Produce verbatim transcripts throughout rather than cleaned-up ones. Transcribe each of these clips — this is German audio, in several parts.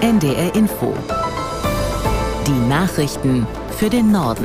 N D R Info. Die Nachrichten für den Norden.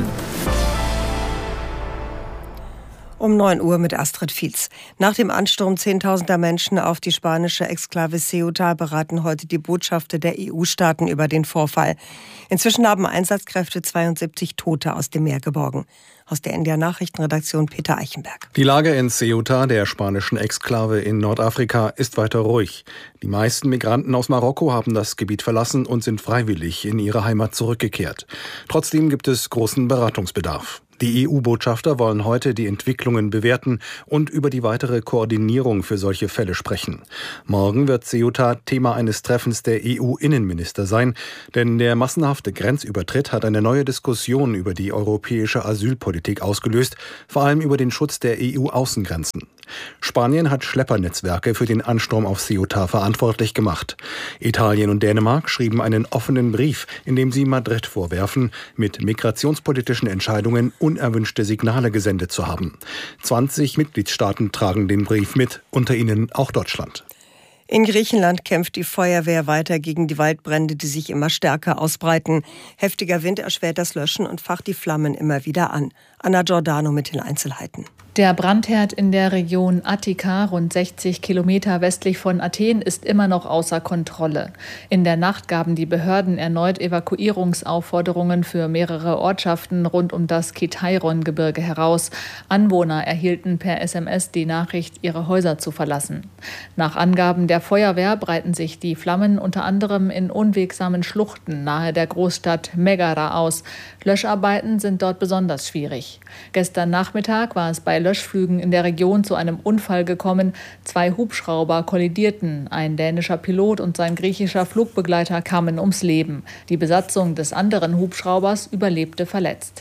Um neun Uhr mit Astrid Fietz. Nach dem Ansturm zehntausender Menschen auf die spanische Exklave Ceuta beraten heute die Botschafter der E U-Staaten über den Vorfall. Inzwischen haben Einsatzkräfte zweiundsiebzig Tote aus dem Meer geborgen. Aus der N D R-Nachrichtenredaktion Peter Eichenberg. Die Lage in Ceuta, der spanischen Exklave in Nordafrika, ist weiter ruhig. Die meisten Migranten aus Marokko haben das Gebiet verlassen und sind freiwillig in ihre Heimat zurückgekehrt. Trotzdem gibt es großen Beratungsbedarf. Die E U-Botschafter wollen heute die Entwicklungen bewerten und über die weitere Koordinierung für solche Fälle sprechen. Morgen wird Ceuta Thema eines Treffens der E U-Innenminister sein, denn der massenhafte Grenzübertritt hat eine neue Diskussion über die europäische Asylpolitik ausgelöst, vor allem über den Schutz der E U-Außengrenzen. Spanien hat Schleppernetzwerke für den Ansturm auf Ceuta verantwortlich gemacht. Italien und Dänemark schrieben einen offenen Brief, in dem sie Madrid vorwerfen, mit migrationspolitischen Entscheidungen unerwünschte Signale gesendet zu haben. zwanzig Mitgliedstaaten tragen den Brief mit, unter ihnen auch Deutschland. In Griechenland kämpft die Feuerwehr weiter gegen die Waldbrände, die sich immer stärker ausbreiten. Heftiger Wind erschwert das Löschen und facht die Flammen immer wieder an. Anna Giordano mit den Einzelheiten. Der Brandherd in der Region Attika, rund sechzig Kilometer westlich von Athen, ist immer noch außer Kontrolle. In der Nacht gaben die Behörden erneut Evakuierungsaufforderungen für mehrere Ortschaften rund um das Kitairon-Gebirge heraus. Anwohner erhielten per S M S die Nachricht, ihre Häuser zu verlassen. Nach Angaben der Feuerwehr breiten sich die Flammen unter anderem in unwegsamen Schluchten nahe der Großstadt Megara aus. Löscharbeiten sind dort besonders schwierig. Gestern Nachmittag war es bei Löschflügen in der Region zu einem Unfall gekommen. Zwei Hubschrauber kollidierten. Ein dänischer Pilot und sein griechischer Flugbegleiter kamen ums Leben. Die Besatzung des anderen Hubschraubers überlebte verletzt.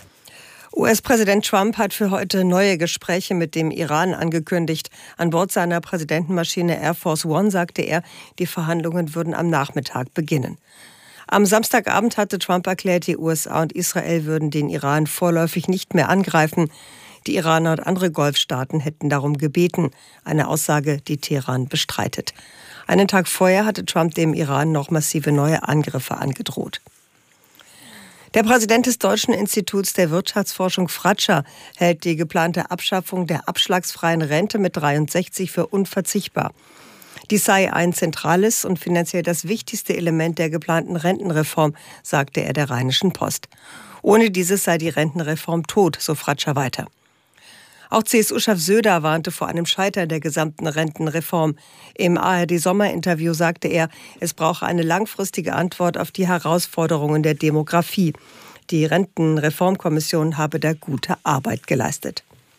U S-Präsident Trump hat für heute neue Gespräche mit dem Iran angekündigt. An Bord seiner Präsidentenmaschine Air Force One sagte er, die Verhandlungen würden am Nachmittag beginnen. Am Samstagabend hatte Trump erklärt, die U S A und Israel würden den Iran vorläufig nicht mehr angreifen. Die Iraner und andere Golfstaaten hätten darum gebeten, eine Aussage, die Teheran bestreitet. Einen Tag vorher hatte Trump dem Iran noch massive neue Angriffe angedroht. Der Präsident des Deutschen Instituts der Wirtschaftsforschung Fratscher hält die geplante Abschaffung der abschlagsfreien Rente mit dreiundsechzig für unverzichtbar. Dies sei ein zentrales und finanziell das wichtigste Element der geplanten Rentenreform, sagte er der Rheinischen Post. Ohne dieses sei die Rentenreform tot, so Fratscher weiter. Auch C S U-Chef Söder warnte vor einem Scheitern der gesamten Rentenreform. Im A R D-Sommerinterview sagte er, es brauche eine langfristige Antwort auf die Herausforderungen der Demografie. Die Rentenreformkommission habe da gute Arbeit geleistet.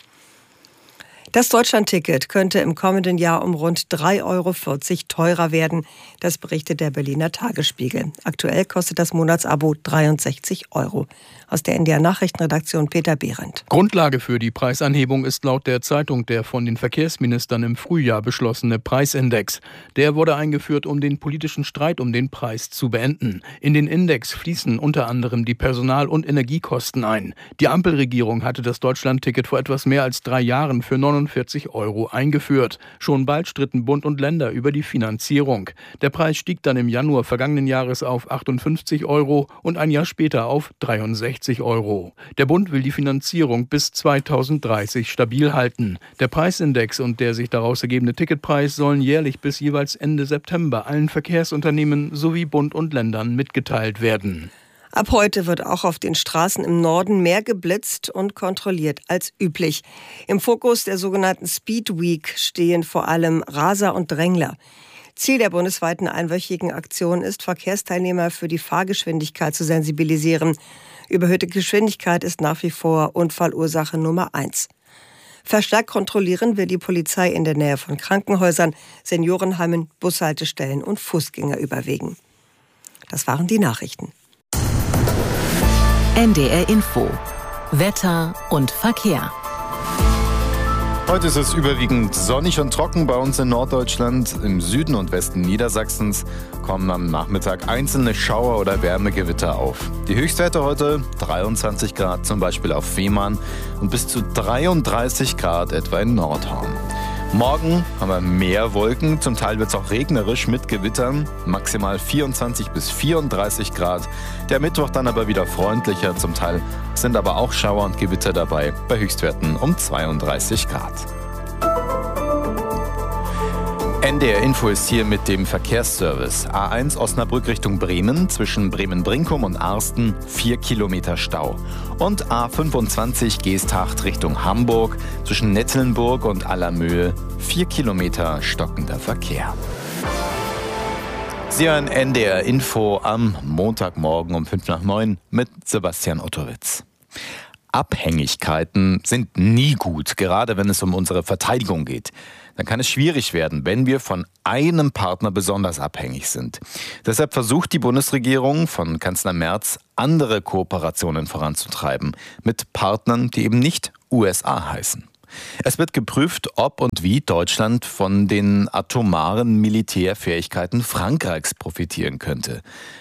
Das Deutschlandticket könnte im kommenden Jahr um rund drei Euro vierzig teurer werden. Das berichtet der Berliner Tagesspiegel. Aktuell kostet das Monatsabo dreiundsechzig Euro. Aus der N D R-Nachrichtenredaktion Peter Behrendt. Grundlage für die Preisanhebung ist laut der Zeitung der von den Verkehrsministern im Frühjahr beschlossene Preisindex. Der wurde eingeführt, um den politischen Streit um den Preis zu beenden. In den Index fließen unter anderem die Personal- und Energiekosten ein. Die Ampelregierung hatte das Deutschlandticket vor etwas mehr als drei Jahren für neunundvierzig Euro eingeführt. Schon bald stritten Bund und Länder über die Finanzierung. Der Preis stieg dann im Januar vergangenen Jahres auf achtundfünfzig Euro und ein Jahr später auf dreiundsechzig Euro. Der Bund will die Finanzierung bis zweitausenddreißig stabil halten. Der Preisindex und der sich daraus ergebende Ticketpreis sollen jährlich bis jeweils Ende September allen Verkehrsunternehmen sowie Bund und Ländern mitgeteilt werden. Ab heute wird auch auf den Straßen im Norden mehr geblitzt und kontrolliert als üblich. Im Fokus der sogenannten Speed Week stehen vor allem Raser und Drängler. Ziel der bundesweiten einwöchigen Aktion ist, Verkehrsteilnehmer für die Fahrgeschwindigkeit zu sensibilisieren. Überhöhte Geschwindigkeit ist nach wie vor Unfallursache Nummer eins. Verstärkt kontrollieren will die Polizei in der Nähe von Krankenhäusern, Seniorenheimen, Bushaltestellen und Fußgängerüberwegen. Das waren die Nachrichten. N D R Info. Wetter und Verkehr. Heute ist es überwiegend sonnig und trocken bei uns in Norddeutschland. Im Süden und Westen Niedersachsens kommen am Nachmittag einzelne Schauer oder Wärmegewitter auf. Die Höchstwerte heute dreiundzwanzig Grad zum Beispiel auf Fehmarn und bis zu dreiunddreißig Grad etwa in Nordhorn. Morgen haben wir mehr Wolken, zum Teil wird es auch regnerisch mit Gewittern, maximal vierundzwanzig bis vierunddreißig Grad. Der Mittwoch dann aber wieder freundlicher, zum Teil sind aber auch Schauer und Gewitter dabei, bei Höchstwerten um zweiunddreißig Grad. N D R Info ist hier mit dem Verkehrsservice. A eins Osnabrück Richtung Bremen, zwischen Bremen-Brinkum und Arsten vier Kilometer Stau. Und A fünfundzwanzig Geesthacht Richtung Hamburg, zwischen Nettelnburg und Allermöhe vier Kilometer stockender Verkehr. Sie hören N D R Info am Montagmorgen um fünf nach neun mit Sebastian Ottowitz. Abhängigkeiten sind nie gut, gerade wenn es um unsere Verteidigung geht. Dann kann es schwierig werden, wenn wir von einem Partner besonders abhängig sind. Deshalb versucht die Bundesregierung von Kanzler Merz, andere Kooperationen voranzutreiben mit Partnern, die eben nicht U S A heißen. Es wird geprüft, ob und wie Deutschland von den atomaren Militärfähigkeiten Frankreichs profitieren könnte.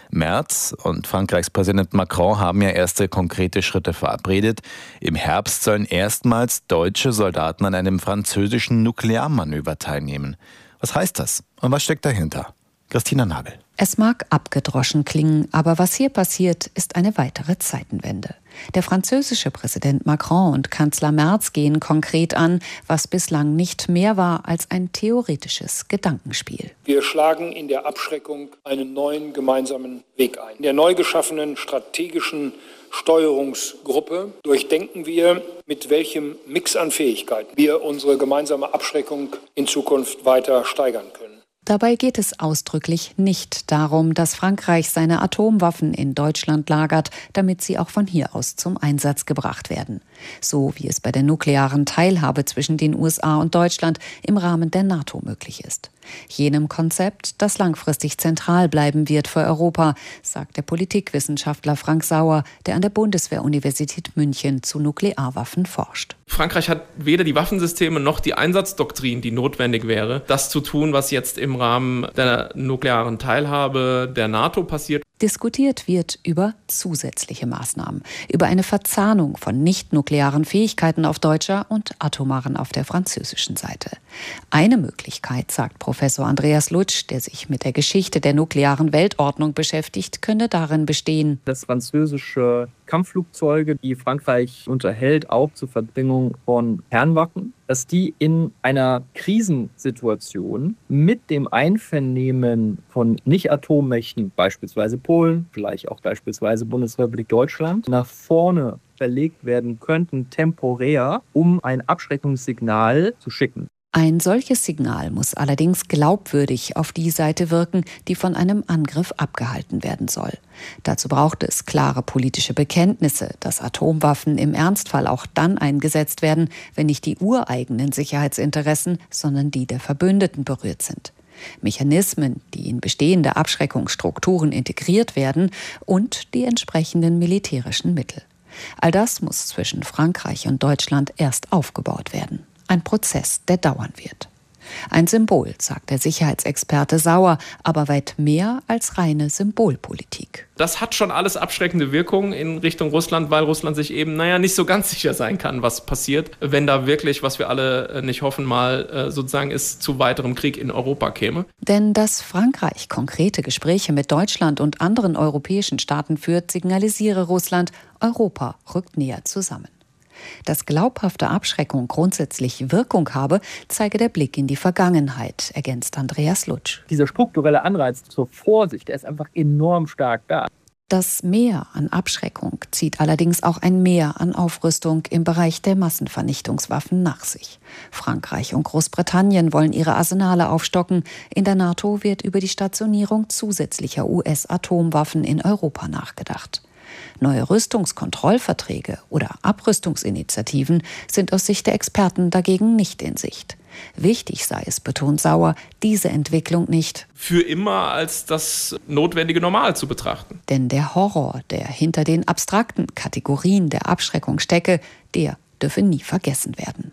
Merz und Frankreichs Präsident Macron haben ja erste konkrete Schritte verabredet. Im Herbst sollen erstmals deutsche Soldaten an einem französischen Nuklearmanöver teilnehmen. Was heißt das und was steckt dahinter? Christina Nagel. Es mag abgedroschen klingen, aber was hier passiert, ist eine weitere Zeitenwende. Der französische Präsident Macron und Kanzler Merz gehen konkret an, was bislang nicht mehr war als ein theoretisches Gedankenspiel. Wir schlagen in der Abschreckung einen neuen gemeinsamen Weg ein. In der neu geschaffenen strategischen Steuerungsgruppe durchdenken wir, mit welchem Mix an Fähigkeiten wir unsere gemeinsame Abschreckung in Zukunft weiter steigern können. Dabei geht es ausdrücklich nicht darum, dass Frankreich seine Atomwaffen in Deutschland lagert, damit sie auch von hier aus zum Einsatz gebracht werden. So wie es bei der nuklearen Teilhabe zwischen den U S A und Deutschland im Rahmen der NATO möglich ist. Jenem Konzept, das langfristig zentral bleiben wird für Europa, sagt der Politikwissenschaftler Frank Sauer, der an der Bundeswehr-Universität München zu Nuklearwaffen forscht. Frankreich hat weder die Waffensysteme noch die Einsatzdoktrin, die notwendig wäre, das zu tun, was jetzt im Rahmen der nuklearen Teilhabe der NATO passiert. Diskutiert wird über zusätzliche Maßnahmen, über eine Verzahnung von nicht-nuklearen Fähigkeiten auf deutscher und atomaren auf der französischen Seite. Eine Möglichkeit, sagt Professor Andreas Lutsch, der sich mit der Geschichte der nuklearen Weltordnung beschäftigt, könnte darin bestehen, dass französische Kampfflugzeuge, die Frankreich unterhält, auch zur Verbringung von Kernwaffen, dass die in einer Krisensituation mit dem Einvernehmen von Nicht-Atommächten, beispielsweise Polen, vielleicht auch beispielsweise Bundesrepublik Deutschland, nach vorne verlegt werden könnten, temporär, um ein Abschreckungssignal zu schicken. Ein solches Signal muss allerdings glaubwürdig auf die Seite wirken, die von einem Angriff abgehalten werden soll. Dazu braucht es klare politische Bekenntnisse, dass Atomwaffen im Ernstfall auch dann eingesetzt werden, wenn nicht die ureigenen Sicherheitsinteressen, sondern die der Verbündeten berührt sind. Mechanismen, die in bestehende Abschreckungsstrukturen integriert werden und die entsprechenden militärischen Mittel. All das muss zwischen Frankreich und Deutschland erst aufgebaut werden. Ein Prozess, der dauern wird. Ein Symbol, sagt der Sicherheitsexperte Sauer, aber weit mehr als reine Symbolpolitik. Das hat schon alles abschreckende Wirkung in Richtung Russland, weil Russland sich eben, naja, nicht so ganz sicher sein kann, was passiert, wenn da wirklich, was wir alle nicht hoffen, mal sozusagen es zu weiterem Krieg in Europa käme. Denn dass Frankreich konkrete Gespräche mit Deutschland und anderen europäischen Staaten führt, signalisiere Russland, Europa rückt näher zusammen. Dass glaubhafte Abschreckung grundsätzlich Wirkung habe, zeige der Blick in die Vergangenheit, ergänzt Andreas Lutsch. Dieser strukturelle Anreiz zur Vorsicht, der ist einfach enorm stark da. Das Mehr an Abschreckung zieht allerdings auch ein Mehr an Aufrüstung im Bereich der Massenvernichtungswaffen nach sich. Frankreich und Großbritannien wollen ihre Arsenale aufstocken. In der NATO wird über die Stationierung zusätzlicher U S-Atomwaffen in Europa nachgedacht. Neue Rüstungskontrollverträge oder Abrüstungsinitiativen sind aus Sicht der Experten dagegen nicht in Sicht. Wichtig sei es, betont Sauer, diese Entwicklung nicht für immer als das notwendige Normal zu betrachten. Denn der Horror, der hinter den abstrakten Kategorien der Abschreckung stecke, der dürfe nie vergessen werden.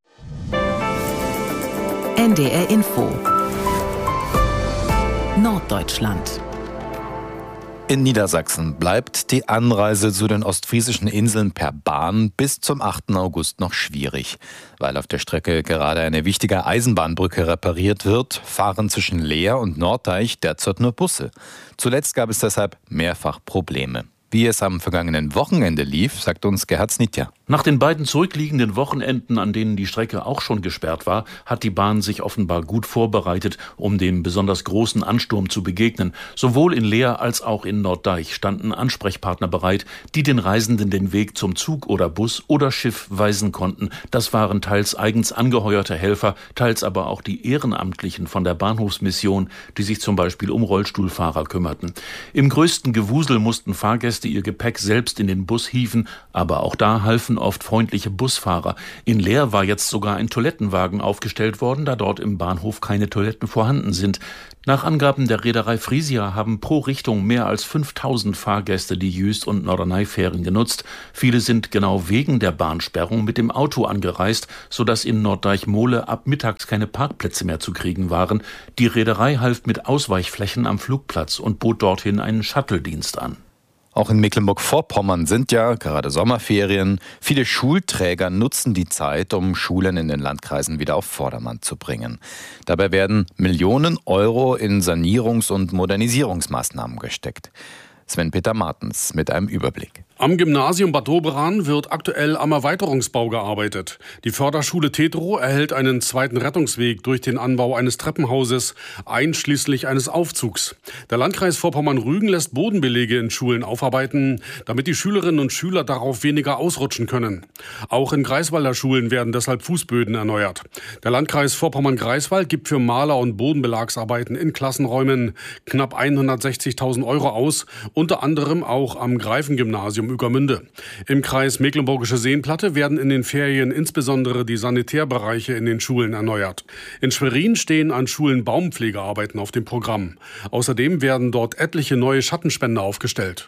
N D R Info Norddeutschland. In Niedersachsen bleibt die Anreise zu den ostfriesischen Inseln per Bahn bis zum achten August noch schwierig. Weil auf der Strecke gerade eine wichtige Eisenbahnbrücke repariert wird, fahren zwischen Leer und Norddeich derzeit nur Busse. Zuletzt gab es deshalb mehrfach Probleme. Wie es am vergangenen Wochenende lief, sagt uns Gerhard Snitja. Nach den beiden zurückliegenden Wochenenden, an denen die Strecke auch schon gesperrt war, hat die Bahn sich offenbar gut vorbereitet, um dem besonders großen Ansturm zu begegnen. Sowohl in Leer als auch in Norddeich standen Ansprechpartner bereit, die den Reisenden den Weg zum Zug oder Bus oder Schiff weisen konnten. Das waren teils eigens angeheuerte Helfer, teils aber auch die Ehrenamtlichen von der Bahnhofsmission, die sich zum Beispiel um Rollstuhlfahrer kümmerten. Im größten Gewusel mussten Fahrgäste ihr Gepäck selbst in den Bus hieven, aber auch da halfen oft freundliche Busfahrer. In Leer war jetzt sogar ein Toilettenwagen aufgestellt worden, da dort im Bahnhof keine Toiletten vorhanden sind. Nach Angaben der Reederei Frisia haben pro Richtung mehr als fünftausend Fahrgäste die Jüst- und Norderney-Fähren genutzt. Viele sind genau wegen der Bahnsperrung mit dem Auto angereist, sodass in Norddeich-Mole ab mittags keine Parkplätze mehr zu kriegen waren. Die Reederei half mit Ausweichflächen am Flugplatz und bot dorthin einen Shuttle-Dienst an. Auch in Mecklenburg-Vorpommern sind ja gerade Sommerferien. Viele Schulträger nutzen die Zeit, um Schulen in den Landkreisen wieder auf Vordermann zu bringen. Dabei werden Millionen Euro in Sanierungs- und Modernisierungsmaßnahmen gesteckt. Sven-Peter Martens mit einem Überblick. Am Gymnasium Bad Doberan wird aktuell am Erweiterungsbau gearbeitet. Die Förderschule Tetro erhält einen zweiten Rettungsweg durch den Anbau eines Treppenhauses, einschließlich eines Aufzugs. Der Landkreis Vorpommern-Rügen lässt Bodenbelege in Schulen aufarbeiten, damit die Schülerinnen und Schüler darauf weniger ausrutschen können. Auch in Greifswalder Schulen werden deshalb Fußböden erneuert. Der Landkreis Vorpommern-Greifswald gibt für Maler- und Bodenbelagsarbeiten in Klassenräumen knapp hundertsechzigtausend Euro aus, unter anderem auch am Greifengymnasium Ueckermünde. Im Kreis Mecklenburgische Seenplatte werden in den Ferien insbesondere die Sanitärbereiche in den Schulen erneuert. In Schwerin stehen an Schulen Baumpflegearbeiten auf dem Programm. Außerdem werden dort etliche neue Schattenspender aufgestellt.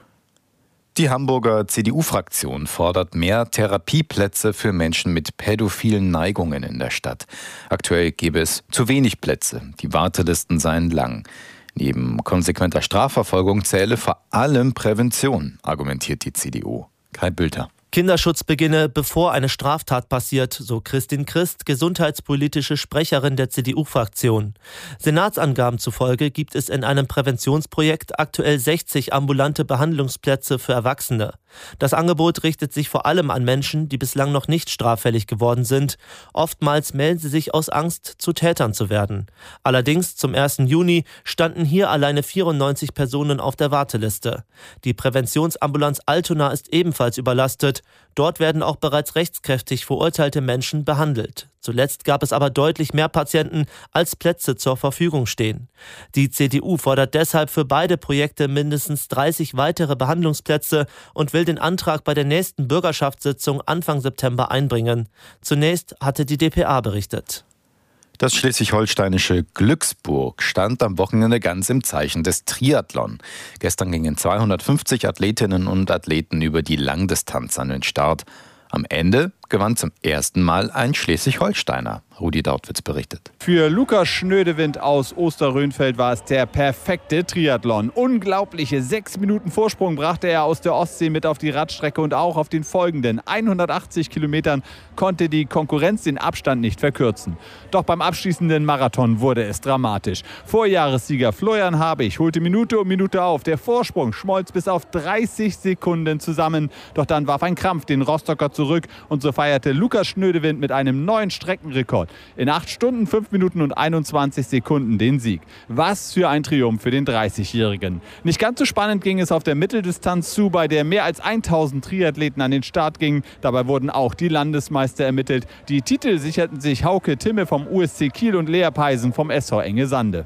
Die Hamburger C D U-Fraktion fordert mehr Therapieplätze für Menschen mit pädophilen Neigungen in der Stadt. Aktuell gäbe es zu wenig Plätze. Die Wartelisten seien lang. Neben konsequenter Strafverfolgung zähle vor allem Prävention, argumentiert die C D U. Kai Bülter. Kinderschutz beginne, bevor eine Straftat passiert, so Christin Christ, gesundheitspolitische Sprecherin der C D U-Fraktion. Senatsangaben zufolge gibt es in einem Präventionsprojekt aktuell sechzig ambulante Behandlungsplätze für Erwachsene. Das Angebot richtet sich vor allem an Menschen, die bislang noch nicht straffällig geworden sind. Oftmals melden sie sich aus Angst, zu Tätern zu werden. Allerdings zum ersten Juni standen hier alleine vierundneunzig Personen auf der Warteliste. Die Präventionsambulanz Altona ist ebenfalls überlastet. Dort werden auch bereits rechtskräftig verurteilte Menschen behandelt. Zuletzt gab es aber deutlich mehr Patienten, als Plätze zur Verfügung stehen. Die C D U fordert deshalb für beide Projekte mindestens dreißig weitere Behandlungsplätze und will den Antrag bei der nächsten Bürgerschaftssitzung Anfang September einbringen. Zunächst hatte die d p a berichtet. Das schleswig-holsteinische Glücksburg stand am Wochenende ganz im Zeichen des Triathlon. Gestern gingen zweihundertfünfzig Athletinnen und Athleten über die Langdistanz an den Start. Am Ende gewann zum ersten Mal ein Schleswig-Holsteiner. Rudi Dautwitz berichtet. Für Lukas Schnödewind aus Osterrönfeld war es der perfekte Triathlon. Unglaubliche sechs Minuten Vorsprung brachte er aus der Ostsee mit auf die Radstrecke und auch auf den folgenden hundertachtzig Kilometern konnte die Konkurrenz den Abstand nicht verkürzen. Doch beim abschließenden Marathon wurde es dramatisch. Vorjahressieger Florian Habich holte Minute um Minute auf. Der Vorsprung schmolz bis auf dreißig Sekunden zusammen. Doch dann warf ein Krampf den Rostocker zurück und so feierte Lukas Schnödewind mit einem neuen Streckenrekord. In acht Stunden, fünf Minuten und einundzwanzig Sekunden den Sieg. Was für ein Triumph für den dreißigjährigen. Nicht ganz so spannend ging es auf der Mitteldistanz zu, bei der mehr als tausend Triathleten an den Start gingen. Dabei wurden auch die Landesmeister ermittelt. Die Titel sicherten sich Hauke Timme vom U S C Kiel und Lea Peisen vom S V Enge Sande.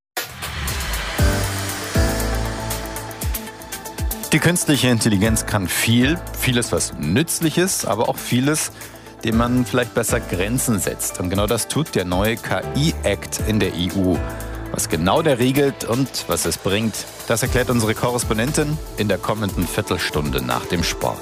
Die künstliche Intelligenz kann viel, vieles was Nützliches, aber auch vieles, dem man vielleicht besser Grenzen setzt. Und genau das tut der neue K I-Act in der E U. Was genau der regelt und was es bringt, das erklärt unsere Korrespondentin in der kommenden Viertelstunde nach dem Sport.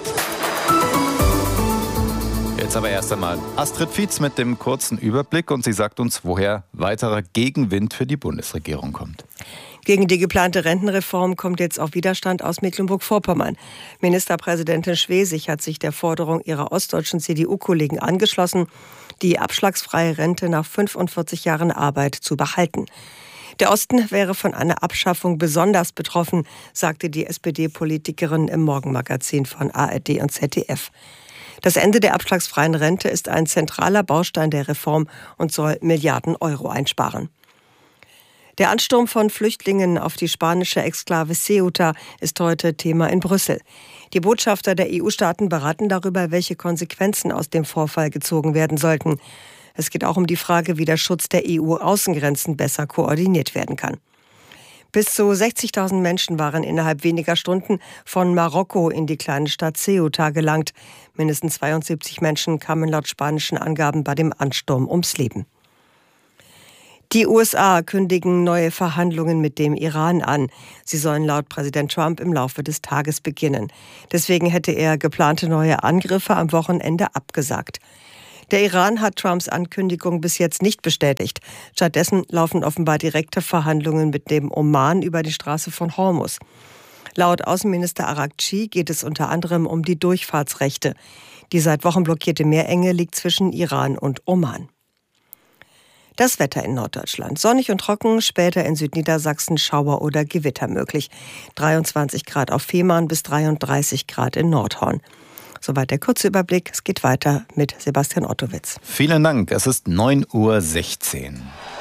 Jetzt aber erst einmal Astrid Fietz mit dem kurzen Überblick und sie sagt uns, woher weiterer Gegenwind für die Bundesregierung kommt. Gegen die geplante Rentenreform kommt jetzt auch Widerstand aus Mecklenburg-Vorpommern. Ministerpräsidentin Schwesig hat sich der Forderung ihrer ostdeutschen C D U-Kollegen angeschlossen, die abschlagsfreie Rente nach fünfundvierzig Jahren Arbeit zu behalten. Der Osten wäre von einer Abschaffung besonders betroffen, sagte die S P D-Politikerin im Morgenmagazin von A R D und Z D F. Das Ende der abschlagsfreien Rente ist ein zentraler Baustein der Reform und soll Milliarden Euro einsparen. Der Ansturm von Flüchtlingen auf die spanische Exklave Ceuta ist heute Thema in Brüssel. Die Botschafter der E U-Staaten beraten darüber, welche Konsequenzen aus dem Vorfall gezogen werden sollten. Es geht auch um die Frage, wie der Schutz der E U-Außengrenzen besser koordiniert werden kann. Bis zu sechzigtausend Menschen waren innerhalb weniger Stunden von Marokko in die kleine Stadt Ceuta gelangt. Mindestens zweiundsiebzig Menschen kamen laut spanischen Angaben bei dem Ansturm ums Leben. Die U S A kündigen neue Verhandlungen mit dem Iran an. Sie sollen laut Präsident Trump im Laufe des Tages beginnen. Deswegen hätte er geplante neue Angriffe am Wochenende abgesagt. Der Iran hat Trumps Ankündigung bis jetzt nicht bestätigt. Stattdessen laufen offenbar direkte Verhandlungen mit dem Oman über die Straße von Hormuz. Laut Außenminister Araghchi geht es unter anderem um die Durchfahrtsrechte. Die seit Wochen blockierte Meerenge liegt zwischen Iran und Oman. Das Wetter in Norddeutschland. Sonnig und trocken, später in Südniedersachsen Schauer oder Gewitter möglich. dreiundzwanzig Grad auf Fehmarn bis dreiunddreißig Grad in Nordhorn. Soweit der kurze Überblick. Es geht weiter mit Sebastian Ottowitz. Vielen Dank. Es ist neun Uhr sechzehn.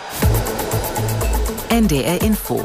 N D R Info.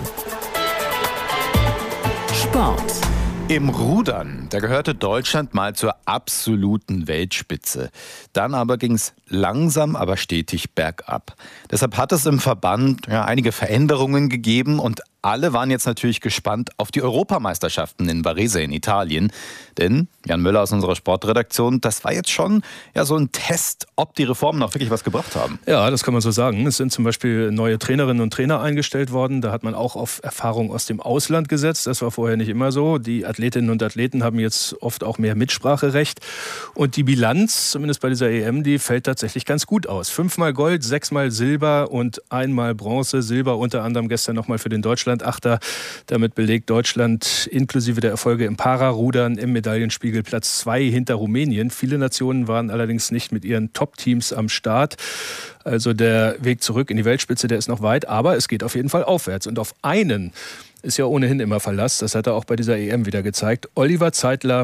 Sport. Im Rudern, da gehörte Deutschland mal zur absoluten Weltspitze. Dann aber ging es langsam, aber stetig bergab. Deshalb hat es im Verband ja, einige Veränderungen gegeben und alle waren jetzt natürlich gespannt auf die Europameisterschaften in Varese in Italien. Denn, Jan Müller aus unserer Sportredaktion, das war jetzt schon ja, so ein Test, ob die Reformen auch wirklich was gebracht haben. Ja, das kann man so sagen. Es sind zum Beispiel neue Trainerinnen und Trainer eingestellt worden. Da hat man auch auf Erfahrung aus dem Ausland gesetzt. Das war vorher nicht immer so. Die Athletinnen und Athleten haben jetzt oft auch mehr Mitspracherecht. Und die Bilanz, zumindest bei dieser E M, die fällt tatsächlich ganz gut aus. Fünfmal Gold, sechsmal Silber und einmal Bronze. Silber unter anderem gestern nochmal für den Deutschland Achter. Damit belegt Deutschland inklusive der Erfolge im Pararudern im Medaillenspiegel Platz zwei hinter Rumänien. Viele Nationen waren allerdings nicht mit ihren Top-Teams am Start. Also der Weg zurück in die Weltspitze, der ist noch weit, aber es geht auf jeden Fall aufwärts. Und auf einen ist ja ohnehin immer Verlass. Das hat er auch bei dieser E M wieder gezeigt. Oliver Zeitler,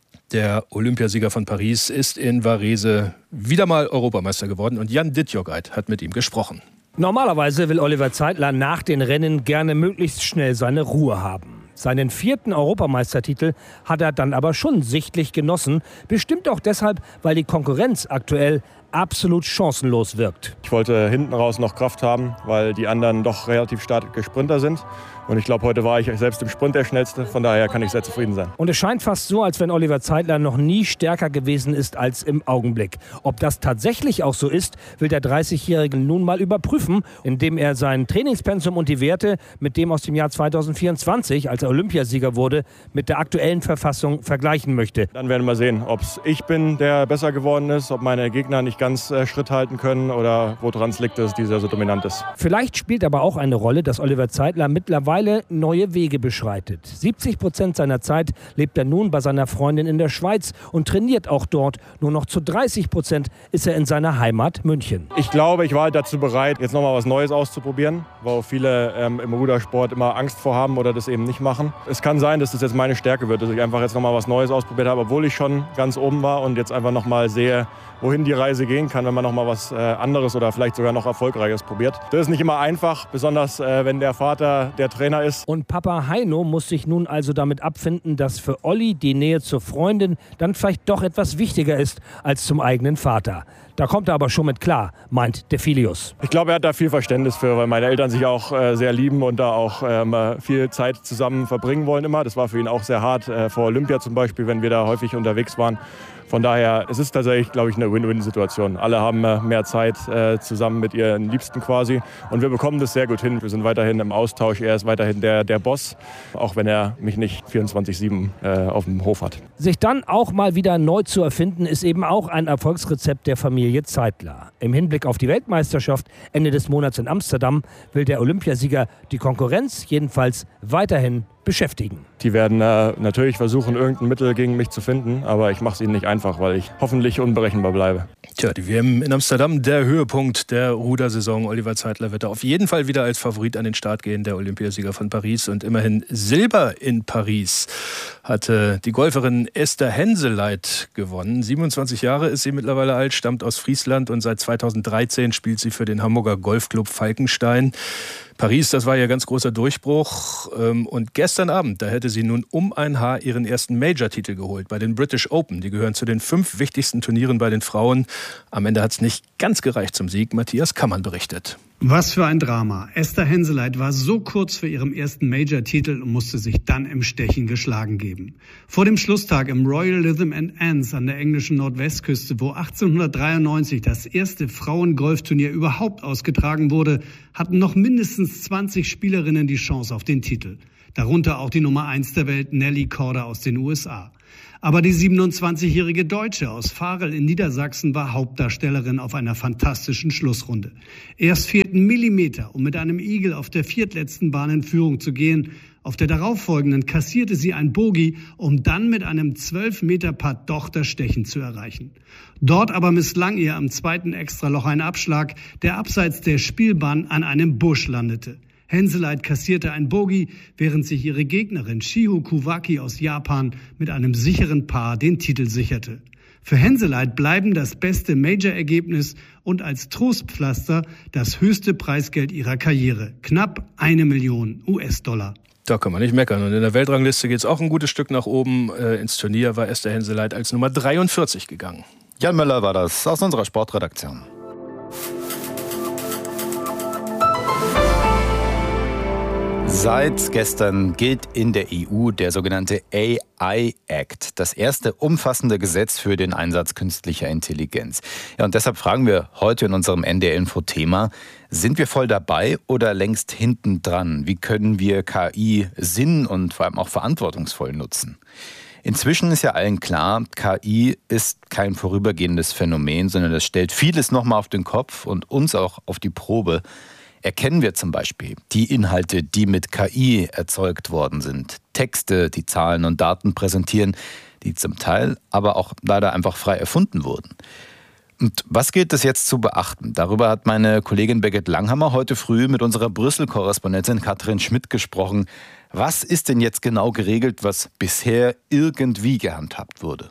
der Olympiasieger von Paris, ist in Varese wieder mal Europameister geworden. Und Jan Dittjogait hat mit ihm gesprochen. Normalerweise will Oliver Zeitler nach den Rennen gerne möglichst schnell seine Ruhe haben. Seinen vierten Europameistertitel hat er dann aber schon sichtlich genossen. Bestimmt auch deshalb, weil die Konkurrenz aktuell absolut chancenlos wirkt. Ich wollte hinten raus noch Kraft haben, weil die anderen doch relativ starke Sprinter sind. Und ich glaube, heute war ich selbst im Sprint der Schnellste. Von daher kann ich sehr zufrieden sein. Und es scheint fast so, als wenn Oliver Zeitler noch nie stärker gewesen ist als im Augenblick. Ob das tatsächlich auch so ist, will der dreißigjährige nun mal überprüfen, indem er sein Trainingspensum und die Werte mit dem aus dem Jahr zweitausendvierundzwanzig, als er Olympiasieger wurde, mit der aktuellen Verfassung vergleichen möchte. Dann werden wir sehen, ob es ich bin, der besser geworden ist, ob meine Gegner nicht ganz äh, Schritt halten können oder woran es liegt, dass dieser so dominant ist. Vielleicht spielt aber auch eine Rolle, dass Oliver Zeitler mittlerweile neue Wege beschreitet. siebzig Prozent seiner Zeit lebt er nun bei seiner Freundin in der Schweiz und trainiert auch dort. Nur noch zu dreißig Prozent ist er in seiner Heimat München. Ich glaube, ich war halt dazu bereit, jetzt nochmal was Neues auszuprobieren, wo viele ähm, im Rudersport immer Angst vor haben oder das eben nicht machen. Es kann sein, dass das jetzt meine Stärke wird, dass ich einfach jetzt nochmal was Neues ausprobiert habe, obwohl ich schon ganz oben war und jetzt einfach nochmal sehe, wohin die Reise gehen kann, wenn man nochmal was äh, anderes oder vielleicht sogar noch Erfolgreiches probiert. Das ist nicht immer einfach, besonders äh, wenn der Vater der Trainer ist. Und Papa Heino muss sich nun also damit abfinden, dass für Olli die Nähe zur Freundin dann vielleicht doch etwas wichtiger ist als zum eigenen Vater. Da kommt er aber schon mit klar, meint Defilius. Ich glaube, er hat da viel Verständnis für, weil meine Eltern sich auch äh, sehr lieben und da auch ähm, viel Zeit zusammen verbringen wollen immer. Das war für ihn auch sehr hart, äh, vor Olympia zum Beispiel, wenn wir da häufig unterwegs waren. Von daher, es ist tatsächlich, glaube ich, eine Win-Win-Situation. Alle haben äh, mehr Zeit äh, zusammen mit ihren Liebsten quasi. Und wir bekommen das sehr gut hin. Wir sind weiterhin im Austausch. Er ist weiterhin der, der Boss, auch wenn er mich nicht vierundzwanzig sieben äh, auf dem Hof hat. Sich dann auch mal wieder neu zu erfinden, ist eben auch ein Erfolgsrezept der Familie Familie Zeitler. Im Hinblick auf die Weltmeisterschaft Ende des Monats in Amsterdam will der Olympiasieger die Konkurrenz jedenfalls weiterhin beschäftigen. Die werden äh, natürlich versuchen, irgendein Mittel gegen mich zu finden, aber ich mache es ihnen nicht einfach, weil ich hoffentlich unberechenbar bleibe. Tja, die W M in Amsterdam, der Höhepunkt der Rudersaison. Oliver Zeitler wird da auf jeden Fall wieder als Favorit an den Start gehen, der Olympiasieger von Paris. Und immerhin Silber in Paris hatte die Golferin Esther Henseleit gewonnen. siebenundzwanzig Jahre ist sie mittlerweile alt, stammt aus Friesland und seit zweitausenddreizehn spielt sie für den Hamburger Golfclub Falkenstein. Paris, das war ihr ganz großer Durchbruch. Und gestern Abend, da hätte sie nun um ein Haar ihren ersten Major-Titel geholt bei den British Open. Die gehören zu den fünf wichtigsten Turnieren bei den Frauen. Am Ende hat es nicht ganz gereicht zum Sieg. Matthias Kammann berichtet. Was für ein Drama. Esther Henseleit war so kurz vor ihrem ersten Major-Titel und musste sich dann im Stechen geschlagen geben. Vor dem Schlusstag im Royal Lytham and Anse an der englischen Nordwestküste, wo achtzehnhundertdreiundneunzig das erste Frauen-Golfturnier überhaupt ausgetragen wurde, hatten noch mindestens zwanzig Spielerinnen die Chance auf den Titel. Darunter auch die Nummer eins der Welt, Nelly Korda aus den U S A. Aber die siebenundzwanzigjährige Deutsche aus Varel in Niedersachsen war Hauptdarstellerin auf einer fantastischen Schlussrunde. Erst fehlten Millimeter, um mit einem Eagle auf der viertletzten Bahn in Führung zu gehen. Auf der darauffolgenden kassierte sie ein Bogey, um dann mit einem zwölf Meter Putt doch das Stechen zu erreichen. Dort aber misslang ihr am zweiten Extraloch ein Abschlag, der abseits der Spielbahn an einem Busch landete. Henseleit kassierte ein Bogey, während sich ihre Gegnerin Shiho Kuwaki aus Japan mit einem sicheren Paar den Titel sicherte. Für Henseleit bleiben das beste Major-Ergebnis und als Trostpflaster das höchste Preisgeld ihrer Karriere. Knapp eine Million U S-Dollar. Da kann man nicht meckern. Und in der Weltrangliste geht es auch ein gutes Stück nach oben. Äh, ins Turnier war Esther Henseleit als Nummer dreiundvierzig gegangen. Jan Möller war das aus unserer Sportredaktion. Seit gestern gilt in der E U der sogenannte A I Act, das erste umfassende Gesetz für den Einsatz künstlicher Intelligenz. Ja, und deshalb fragen wir heute in unserem N D R-Info-Thema, sind wir voll dabei oder längst hinten dran? Wie können wir K I sinn- und vor allem auch verantwortungsvoll nutzen? Inzwischen ist ja allen klar, K I ist kein vorübergehendes Phänomen, sondern das stellt vieles nochmal auf den Kopf und uns auch auf die Probe. Erkennen wir zum Beispiel die Inhalte, die mit K I erzeugt worden sind. Texte, die Zahlen und Daten präsentieren, die zum Teil aber auch leider einfach frei erfunden wurden. Und was gilt es jetzt zu beachten? Darüber hat meine Kollegin Birgit Langhammer heute früh mit unserer Brüssel-Korrespondentin Katrin Schmidt gesprochen. Was ist denn jetzt genau geregelt, was bisher irgendwie gehandhabt wurde?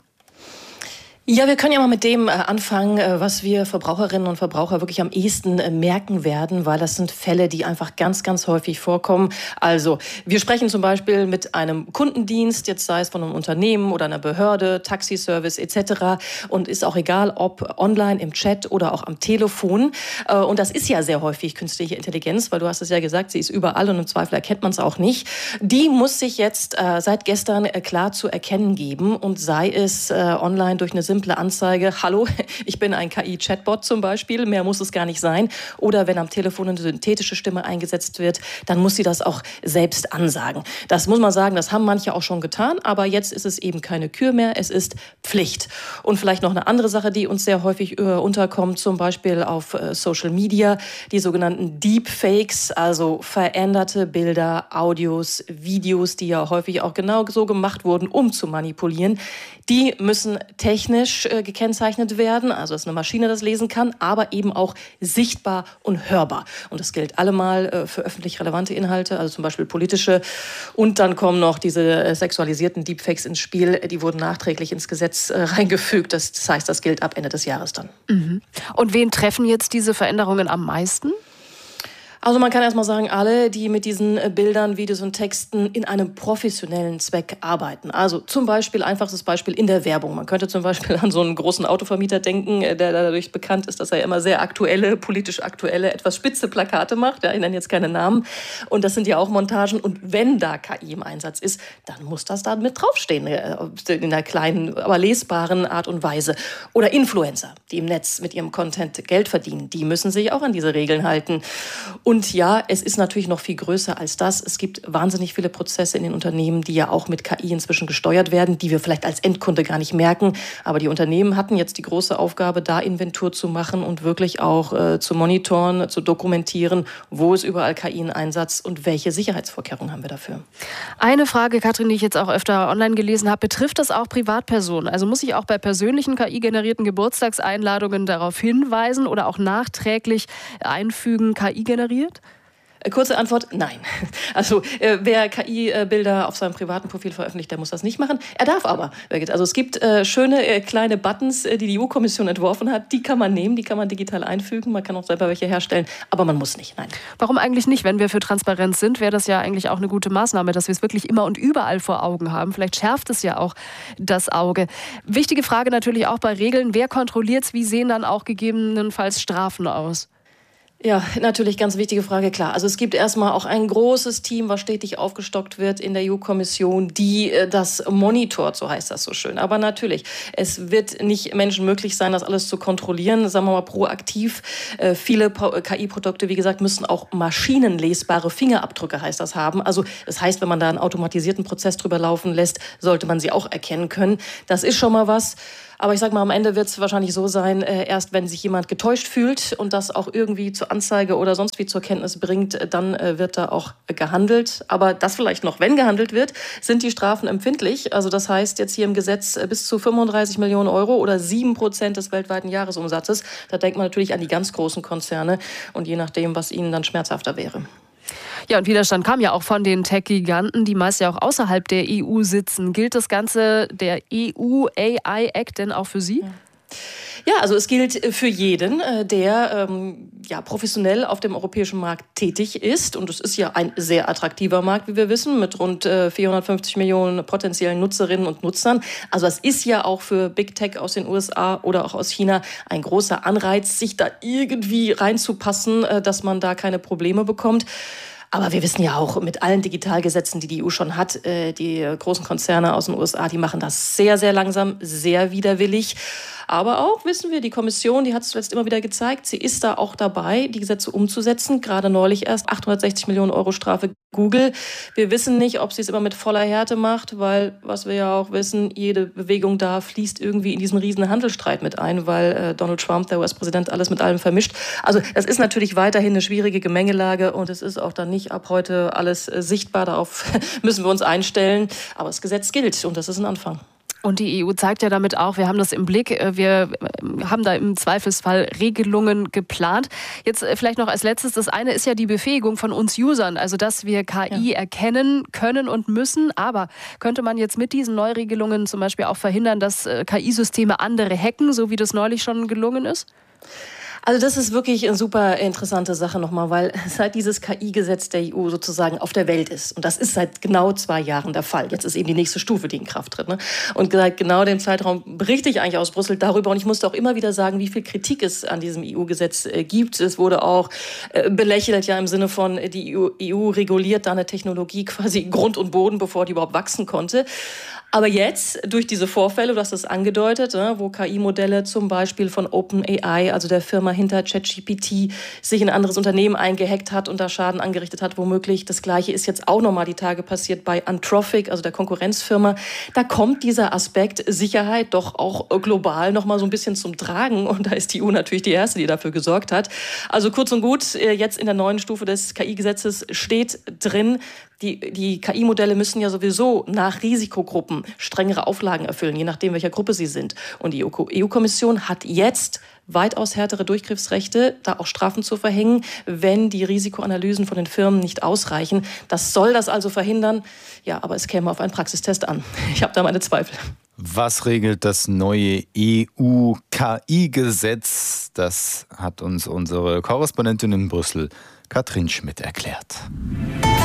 Ja, wir können ja mal mit dem äh, anfangen, äh, was wir Verbraucherinnen und Verbraucher wirklich am ehesten äh, merken werden, weil das sind Fälle, die einfach ganz, ganz häufig vorkommen. Also, wir sprechen zum Beispiel mit einem Kundendienst, jetzt sei es von einem Unternehmen oder einer Behörde, Taxiservice et cetera. Und ist auch egal, ob online, im Chat oder auch am Telefon. Äh, und das ist ja sehr häufig künstliche Intelligenz, weil du hast es ja gesagt, sie ist überall und im Zweifel erkennt man es auch nicht. Die muss sich jetzt äh, seit gestern äh, klar zu erkennen geben und sei es äh, online durch eine simple Anzeige, hallo, ich bin ein K I-Chatbot zum Beispiel, mehr muss es gar nicht sein. Oder wenn am Telefon eine synthetische Stimme eingesetzt wird, dann muss sie das auch selbst ansagen. Das muss man sagen, das haben manche auch schon getan, aber jetzt ist es eben keine Kür mehr, es ist Pflicht. Und vielleicht noch eine andere Sache, die uns sehr häufig äh, unterkommt, zum Beispiel auf äh, Social Media, die sogenannten Deepfakes, also veränderte Bilder, Audios, Videos, die ja häufig auch genau so gemacht wurden, um zu manipulieren. Die müssen technisch äh, gekennzeichnet werden, also dass eine Maschine das lesen kann, aber eben auch sichtbar und hörbar. Und das gilt allemal äh, für öffentlich relevante Inhalte, also zum Beispiel politische. Und dann kommen noch diese äh, sexualisierten Deepfakes ins Spiel. Die wurden nachträglich ins Gesetz äh, reingefügt. Das, das heißt, das gilt ab Ende des Jahres dann. Mhm. Und wen treffen jetzt diese Veränderungen am meisten? Also man kann erstmal sagen, alle, die mit diesen Bildern, Videos und Texten in einem professionellen Zweck arbeiten. Also zum Beispiel, einfachstes Beispiel in der Werbung. Man könnte zum Beispiel an so einen großen Autovermieter denken, der dadurch bekannt ist, dass er immer sehr aktuelle, politisch aktuelle, etwas spitze Plakate macht. Ja, ich nenne jetzt keine Namen. Und das sind ja auch Montagen. Und wenn da K I im Einsatz ist, dann muss das da mit draufstehen. In einer kleinen, aber lesbaren Art und Weise. Oder Influencer, die im Netz mit ihrem Content Geld verdienen. Die müssen sich auch an diese Regeln halten. Und ja, es ist natürlich noch viel größer als das. Es gibt wahnsinnig viele Prozesse in den Unternehmen, die ja auch mit K I inzwischen gesteuert werden, die wir vielleicht als Endkunde gar nicht merken. Aber die Unternehmen hatten jetzt die große Aufgabe, da Inventur zu machen und wirklich auch äh, zu monitoren, zu dokumentieren, wo ist überall K I in Einsatz und welche Sicherheitsvorkehrungen haben wir dafür. Eine Frage, Katrin, die ich jetzt auch öfter online gelesen habe, betrifft das auch Privatpersonen? Also muss ich auch bei persönlichen K I-generierten Geburtstagseinladungen darauf hinweisen oder auch nachträglich einfügen, K I generiert? Kurze Antwort, nein. Also äh, wer K I-Bilder auf seinem privaten Profil veröffentlicht, der muss das nicht machen. Er darf aber. Also es gibt äh, schöne äh, kleine Buttons, äh, die die E U-Kommission entworfen hat. Die kann man nehmen, die kann man digital einfügen. Man kann auch selber welche herstellen, aber man muss nicht, nein. Warum eigentlich nicht? Wenn wir für Transparenz sind, wäre das ja eigentlich auch eine gute Maßnahme, dass wir es wirklich immer und überall vor Augen haben. Vielleicht schärft es ja auch das Auge. Wichtige Frage natürlich auch bei Regeln. Wer kontrolliert es? Wie sehen dann auch gegebenenfalls Strafen aus? Ja, natürlich ganz wichtige Frage, klar. Also es gibt erstmal auch ein großes Team, was stetig aufgestockt wird in der E U-Kommission, die das monitort, so heißt das so schön. Aber natürlich, es wird nicht Menschen möglich sein, das alles zu kontrollieren, sagen wir mal proaktiv. Äh, viele K I-Produkte, wie gesagt, müssen auch maschinenlesbare Fingerabdrücke, heißt das, haben. Also das heißt, wenn man da einen automatisierten Prozess drüber laufen lässt, sollte man sie auch erkennen können. Das ist schon mal was. Aber ich sage mal, am Ende wird es wahrscheinlich so sein, äh, erst wenn sich jemand getäuscht fühlt und das auch irgendwie zur Anzeige oder sonst wie zur Kenntnis bringt, dann äh, wird da auch gehandelt. Aber das vielleicht noch, wenn gehandelt wird, sind die Strafen empfindlich. Also das heißt jetzt hier im Gesetz äh, bis zu fünfunddreißig Millionen Euro oder sieben Prozent des weltweiten Jahresumsatzes. Da denkt man natürlich an die ganz großen Konzerne und je nachdem, was ihnen dann schmerzhafter wäre. Ja, und Widerstand kam ja auch von den Tech-Giganten, die meist ja auch außerhalb der E U sitzen. Gilt das Ganze, der E U A I-Act, denn auch für Sie? Ja, also es gilt für jeden, der ähm, ja, professionell auf dem europäischen Markt tätig ist. Und es ist ja ein sehr attraktiver Markt, wie wir wissen, mit rund äh, vierhundertfünfzig Millionen potenziellen Nutzerinnen und Nutzern. Also es ist ja auch für Big Tech aus den U S A oder auch aus China ein großer Anreiz, sich da irgendwie reinzupassen, äh, dass man da keine Probleme bekommt. Aber wir wissen ja auch mit allen Digitalgesetzen, die die E U schon hat, die großen Konzerne aus den U S A, die machen das sehr, sehr langsam, sehr widerwillig. Aber auch, wissen wir, die Kommission, die hat es zuletzt immer wieder gezeigt, sie ist da auch dabei, die Gesetze umzusetzen. Gerade neulich erst achthundertsechzig Millionen Euro Strafe Google. Wir wissen nicht, ob sie es immer mit voller Härte macht, weil, was wir ja auch wissen, jede Bewegung da fließt irgendwie in diesen riesen Handelsstreit mit ein, weil äh, Donald Trump, der U S-Präsident, alles mit allem vermischt. Also das ist natürlich weiterhin eine schwierige Gemengelage und es ist auch dann nicht ab heute alles äh, sichtbar. Darauf müssen wir uns einstellen. Aber das Gesetz gilt und das ist ein Anfang. Und die E U zeigt ja damit auch, wir haben das im Blick, wir haben da im Zweifelsfall Regelungen geplant. Jetzt vielleicht noch als letztes, das eine ist ja die Befähigung von uns Usern, also dass wir K I ja. erkennen können und müssen. Aber könnte man jetzt mit diesen Neuregelungen zum Beispiel auch verhindern, dass K I-Systeme andere hacken, so wie das neulich schon gelungen ist? Also das ist wirklich eine super interessante Sache nochmal, weil seit dieses K I-Gesetz der E U sozusagen auf der Welt ist, und das ist seit genau zwei Jahren der Fall, jetzt ist eben die nächste Stufe, die in Kraft tritt, ne? Und seit genau dem Zeitraum berichte ich eigentlich aus Brüssel darüber, und ich musste auch immer wieder sagen, wie viel Kritik es an diesem E U-Gesetz äh, gibt. Es wurde auch äh, belächelt, ja im Sinne von, die E U reguliert da eine Technologie quasi Grund und Boden, bevor die überhaupt wachsen konnte. Aber jetzt, durch diese Vorfälle, du hast das angedeutet, wo K I-Modelle zum Beispiel von OpenAI, also der Firma hinter ChatGPT, sich in ein anderes Unternehmen eingehackt hat und da Schaden angerichtet hat, womöglich. Das Gleiche ist jetzt auch nochmal die Tage passiert bei Anthropic, also der Konkurrenzfirma. Da kommt dieser Aspekt Sicherheit doch auch global nochmal so ein bisschen zum Tragen. Und da ist die E U natürlich die Erste, die dafür gesorgt hat. Also kurz und gut, jetzt in der neuen Stufe des K I-Gesetzes steht drin, Die, die K I-Modelle müssen ja sowieso nach Risikogruppen strengere Auflagen erfüllen, je nachdem, welcher Gruppe sie sind. Und die E U-Kommission hat jetzt weitaus härtere Durchgriffsrechte, da auch Strafen zu verhängen, wenn die Risikoanalysen von den Firmen nicht ausreichen. Das soll das also verhindern. Ja, aber es käme auf einen Praxistest an. Ich habe da meine Zweifel. Was regelt das neue E U-K I-Gesetz? Das hat uns unsere Korrespondentin in Brüssel, Katrin Schmidt, erklärt.